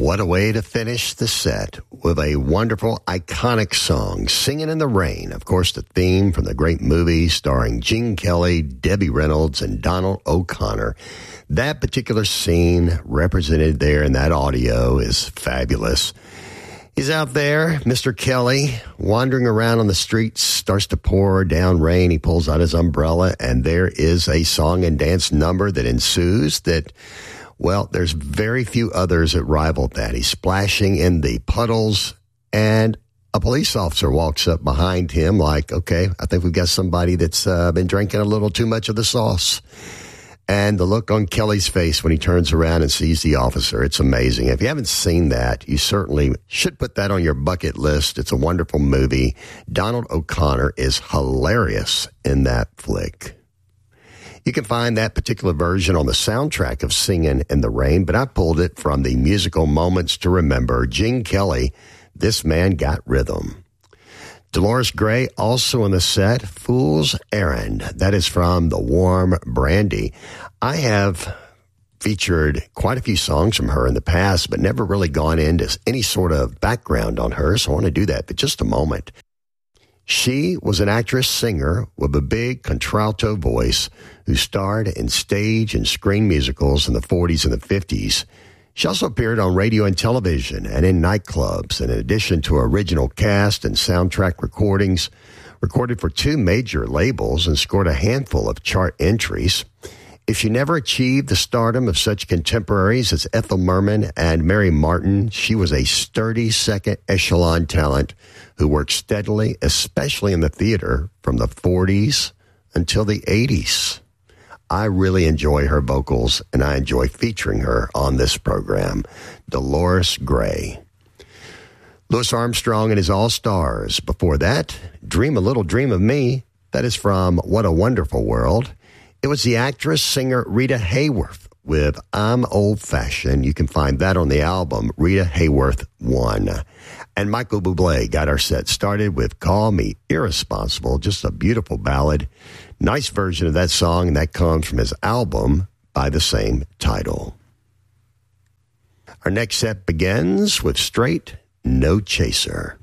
What a way to finish the set with a wonderful, iconic song, Singing in the Rain. Of course, the theme from the great movie starring Gene Kelly, Debbie Reynolds, and Donald O'Connor. That particular scene represented there in that audio is fabulous. He's out there, Mr. Kelly, wandering around on the streets, starts to pour down rain. He pulls out his umbrella, and there is a song and dance number that ensues that, well, there's very few others that rival that. He's splashing in the puddles, and a police officer walks up behind him like, okay, I think we've got somebody that's been drinking a little too much of the sauce. And the look on Kelly's face when he turns around and sees the officer, it's amazing. If you haven't seen that, you certainly should put that on your bucket list. It's a wonderful movie. Donald O'Connor is hilarious in that flick. You can find that particular version on the soundtrack of Singin' in the Rain, but I pulled it from the musical Moments to Remember. Gene Kelly, This Man Got Rhythm. Dolores Gray, also in the set, Fool's Errand. That is from The Warm Brandy. I have featured quite a few songs from her in the past, but never really gone into any sort of background on her, so I want to do that in just a moment. She was an actress-singer with a big contralto voice who starred in stage and screen musicals in the 40s and the 50s. She also appeared on radio and television and in nightclubs, and in addition to original cast and soundtrack recordings, recorded for 2 major labels and scored a handful of chart entries. If she never achieved the stardom of such contemporaries as Ethel Merman and Mary Martin, she was a sturdy second echelon talent who worked steadily, especially in the theater, from the 40s until the 80s. I really enjoy her vocals, and I enjoy featuring her on this program. Dolores Gray. Louis Armstrong and his All-Stars. Before that, Dream a Little Dream of Me. That is from What a Wonderful World. It was the actress-singer Rita Hayworth with I'm Old-Fashioned. You can find that on the album Rita Hayworth 1. And Michael Bublé got our set started with Call Me Irresponsible, just a beautiful ballad. Nice version of that song, and that comes from his album by the same title. Our next set begins with Straight No Chaser.